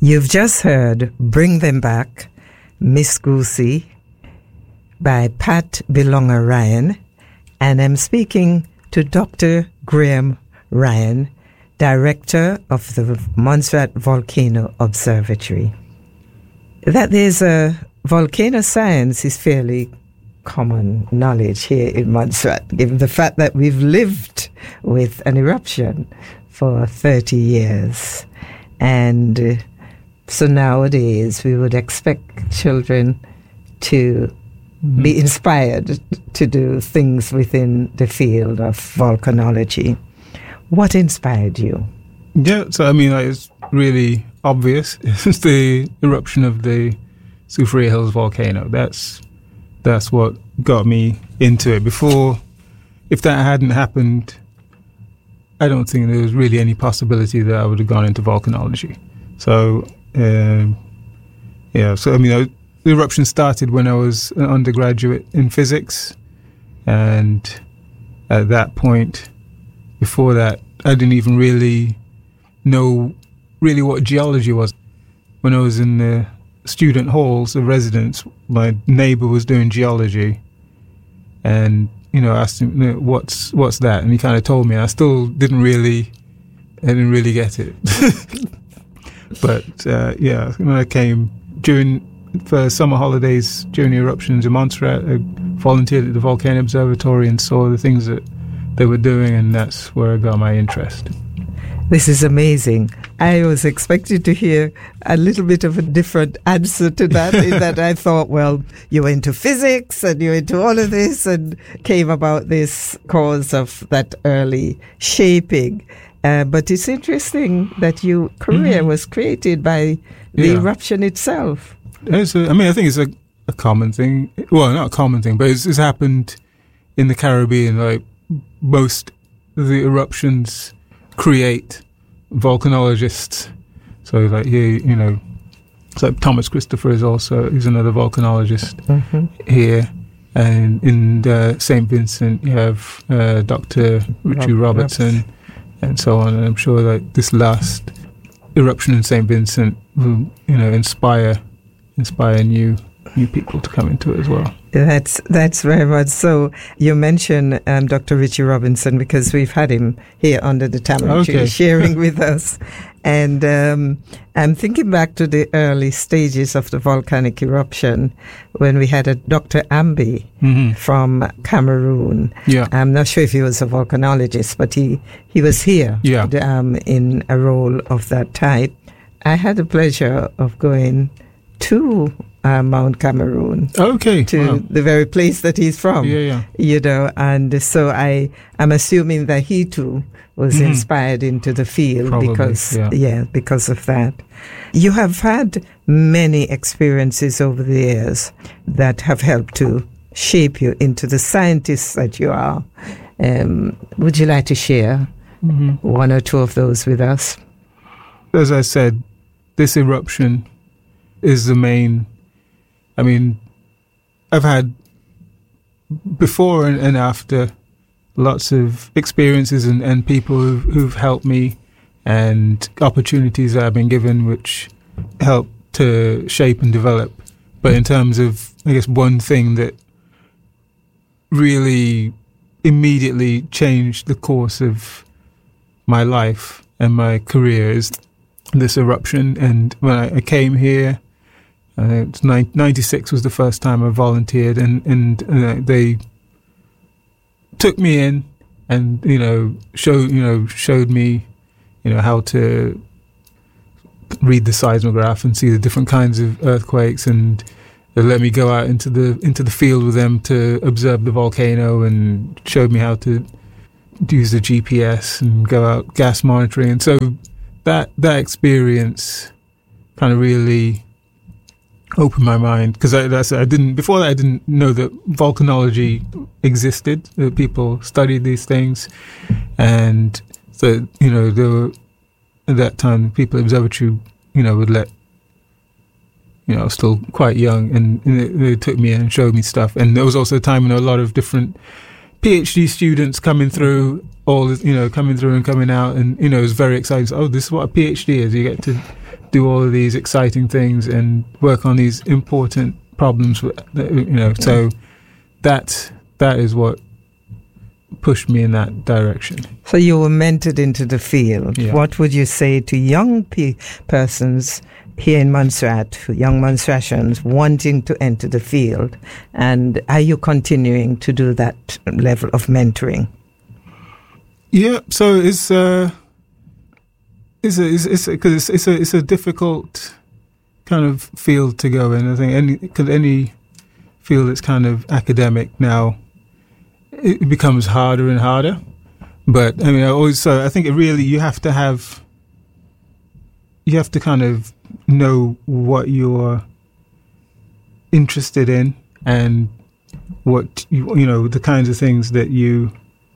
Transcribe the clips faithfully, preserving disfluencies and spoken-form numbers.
You've just heard Bring Them Back, Miss Goosey, by Pat Belonger Ryan, and I'm speaking to Doctor Graham Ryan, Director of the Montserrat Volcano Observatory. That there's a volcano science is fairly common knowledge here in Montserrat, given the fact that we've lived with an eruption for thirty years. And uh, so nowadays we would expect children to mm-hmm. be inspired to do things within the field of volcanology. What inspired you? Yeah, so I mean, like, it's really obvious. It's the eruption of the Soufriere Hills volcano. That's that's what got me into it. Before, if that hadn't happened, I don't think there was really any possibility that I would have gone into volcanology. So, um, yeah, so I mean, I, the eruption started when I was an undergraduate in physics, and at that point, before that, I didn't even really know really what geology was. When I was in the student halls of residence, my neighbour was doing geology, and you know, I asked him, "What's what's that?" And he kind of told me. I still didn't really, I didn't really get it. But uh, yeah, when I came during for summer holidays during the eruptions in Montserrat, I volunteered at the Volcano Observatory and saw the things that they were doing, and that's where I got my interest. This is amazing. I was expected to hear a little bit of a different answer to that, in that I thought, well, you were into physics and you're into all of this, and came about this cause of that early shaping. Uh, but it's interesting that your career mm-hmm. was created by the yeah. eruption itself. It's a, I mean, I think it's a, a common thing. Well, not a common thing, but it's, it's happened in the Caribbean. Like, most of the eruptions create volcanologists. So, like, here, you know, so Thomas Christopher is also, he's another volcanologist mm-hmm. here. And in uh, Saint Vincent, you have uh, Doctor Richie Rob- Robertson. Roberts. And so on, and I'm sure that this last eruption in Saint Vincent will, you know, inspire inspire new new people to come into it as well. That's that's very much so. You mentioned um, Doctor Richie Robinson because we've had him here under the tamarind tree okay. sharing with us, and um, I'm thinking back to the early stages of the volcanic eruption when we had a Doctor Ambi mm-hmm. from Cameroon. Yeah, I'm not sure if he was a volcanologist, but he he was here yeah. um, in a role of that type. I had the pleasure of going to Uh, Mount Cameroon. Okay. To wow. the very place that he's from. Yeah, yeah. You know, and so I am assuming that he too was mm-hmm. inspired into the field Probably, because, yeah. yeah, because of that. You have had many experiences over the years that have helped to shape you into the scientist that you are. Um, would you like to share mm-hmm. one or two of those with us? As I said, this eruption is the main. I mean, I've had before and, and after lots of experiences and, and people who've, who've helped me, and opportunities that I've been given which help to shape and develop. But in terms of, I guess, one thing that really immediately changed the course of my life and my career is this eruption. And when I, I came here, Uh, it's ninety-six was the first time I volunteered, and and uh, they took me in, and you know showed you know showed me, you know how to read the seismograph and see the different kinds of earthquakes, and they let me go out into the into the field with them to observe the volcano, and showed me how to use the G P S and go out gas monitoring, and so that that experience kind of really opened my mind, because I, that's, I didn't before that I didn't know that volcanology existed, that people studied these things, and so you know there were at that time people at observatory you know would let you know I was still quite young, and, and they, they took me in and showed me stuff, and there was also a time when a lot of different PhD students coming through, all you know coming through and coming out, and you know it was very exciting. So, oh, this is what a PhD is. You get to do all of these exciting things and work on these important problems. You know, yeah. so that that is what pushed me in that direction. So you were mentored into the field. Yeah. What would you say to young pe- persons here in Montserrat, young Montserratians wanting to enter the field? And are you continuing to do that level of mentoring? Yeah, so it's uh, it's a, it's it's because it's, it's a it's a difficult kind of field to go in. I think any because any field that's kind of academic now, it becomes harder and harder. But I mean, I always so I think it really you have to have you have to kind of know what you're interested in and what you you know the kinds of things that you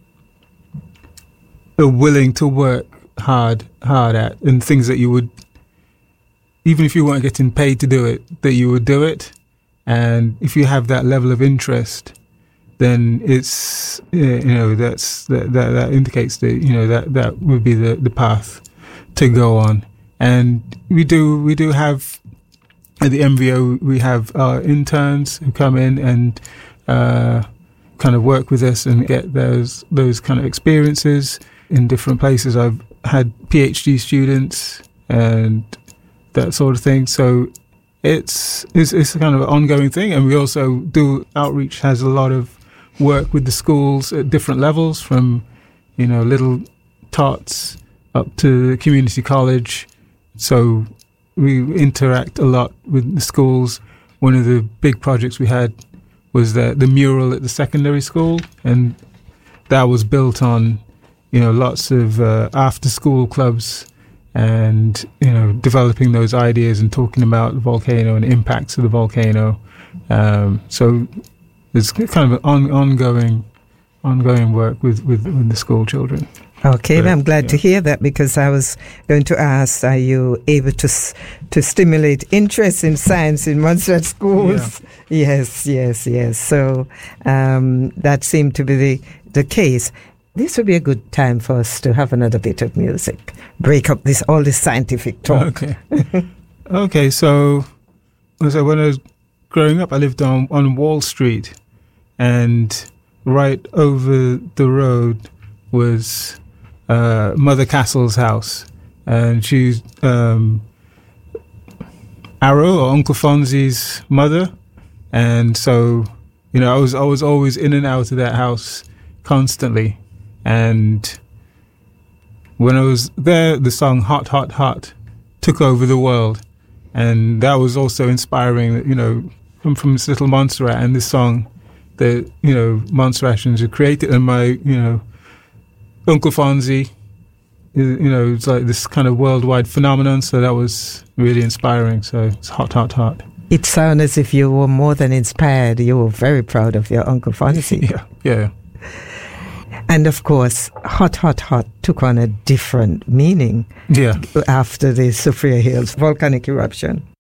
are willing to work hard hard at, and things that you would, even if you weren't getting paid to do it, that you would do it. And if you have that level of interest, then it's you know that's that that, that indicates that you know that that would be the, the path to go on. And we do we do have at the M V O we have our interns who come in and uh, kind of work with us and get those those kind of experiences in different places. I've had PhD students and that sort of thing. So it's it's it's a kind of an ongoing thing. And we also do outreach has a lot of work with the schools at different levels, from you know little tots up to the community college. So we interact a lot with the schools. One of the big projects we had was the the mural at the secondary school, and that was built on you know lots of uh, after school clubs, and you know developing those ideas and talking about the volcano and impacts of the volcano. Um, so it's kind of an on, ongoing ongoing work with, with, with the school children. Okay, But, I'm glad yeah. to hear that, because I was going to ask, are you able to s- to stimulate interest in science in Montserrat schools? Yes, yes, yes. So um, that seemed to be the, the case. This would be a good time for us to have another bit of music. Break up this all this scientific talk. Okay. okay, so, so when I was growing up, I lived on, on Wall Street, and right over the road was uh, Mother Castle's house, and she's um, Arrow, or Uncle Fonzie's mother, and so you know I was I was always in and out of that house constantly, and when I was there, the song "Hot, Hot, Hot" took over the world, and that was also inspiring. You know, from from this little Montserrat, and this song that you know Montserratians had created, and my you know. Uncle Fonzie, you know, it's like this kind of worldwide phenomenon. So that was really inspiring. So it's hot, hot, hot. It sounded as if you were more than inspired. You were very proud of your Uncle Fonzie. Yeah, yeah. And of course, hot, hot, hot took on a different meaning Yeah. after the Sophia Hills volcanic eruption.